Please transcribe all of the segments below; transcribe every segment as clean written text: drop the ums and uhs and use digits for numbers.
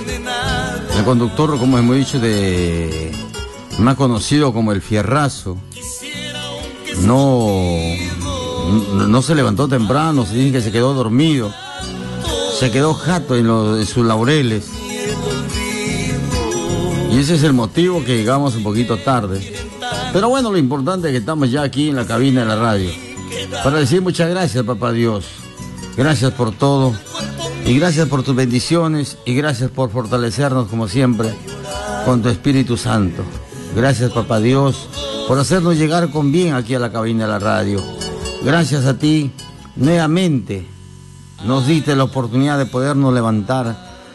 El conductor, como hemos dicho, más conocido como el Fierrazo, no se levantó temprano, se dice que se quedó dormido, se quedó jato en sus laureles. Y ese es el motivo que llegamos un poquito tarde. Pero bueno, lo importante es que estamos ya aquí en la cabina de la radio para decir muchas gracias, papá Dios. Gracias por todo y gracias por tus bendiciones y gracias por fortalecernos como siempre con tu Espíritu Santo. Gracias, papá Dios, por hacernos llegar con bien aquí a la cabina de la radio. Gracias a ti, nuevamente nos diste la oportunidad de podernos levantar,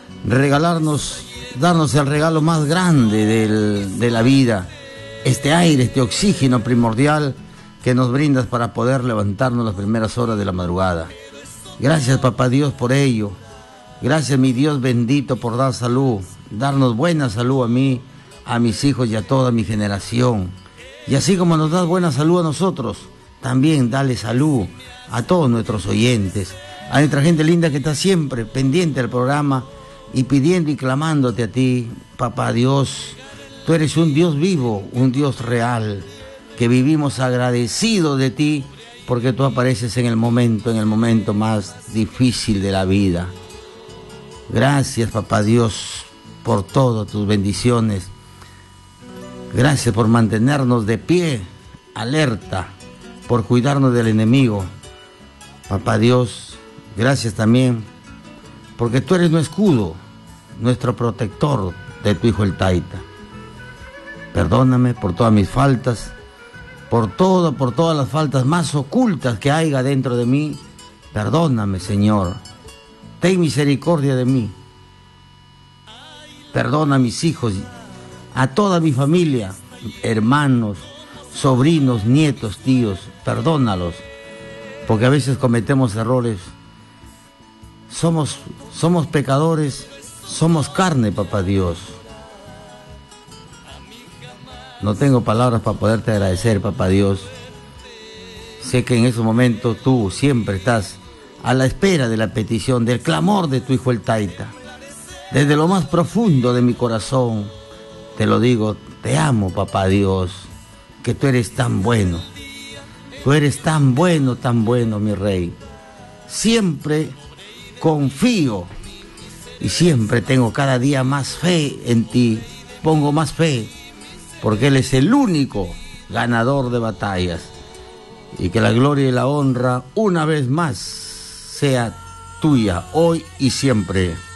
darnos el regalo más grande de la vida, este aire, este oxígeno primordial que nos brindas para poder levantarnos las primeras horas de la madrugada. Gracias, papá Dios, por ello. Gracias, mi Dios bendito, por dar salud, darnos buena salud a mí, a mis hijos y a toda mi generación. Y así como nos das buena salud a nosotros, también dale salud a todos nuestros oyentes, a nuestra gente linda que está siempre pendiente del programa y pidiendo y clamándote a ti, papá Dios. Tú eres un Dios vivo, un Dios real, que vivimos agradecidos de ti porque tú apareces en el momento más difícil de la vida. Gracias, papá Dios, por todas tus bendiciones. Gracias por mantenernos de pie, alerta, por cuidarnos del enemigo. Papá Dios, gracias también porque tú eres nuestro escudo, nuestro protector de tu hijo el Taita. Perdóname por todas mis faltas, por todas las faltas más ocultas que haya dentro de mí. Perdóname, Señor. Ten misericordia de mí. Perdona a mis hijos, a toda mi familia, hermanos, sobrinos, nietos, tíos. Perdónalos, porque a veces cometemos errores. Somos pecadores, somos carne, papá Dios. No tengo palabras para poderte agradecer, papá Dios. Sé que en esos momentos tú siempre estás a la espera de la petición, del clamor de tu hijo el Taita. Desde lo más profundo de mi corazón te lo digo, te amo, papá Dios, que tú eres tan bueno. Tú eres tan bueno, mi rey. Siempre confío y siempre tengo cada día más fe en ti. Pongo más fe porque Él es el único ganador de batallas. Y que la gloria y la honra una vez más sea tuya, hoy y siempre.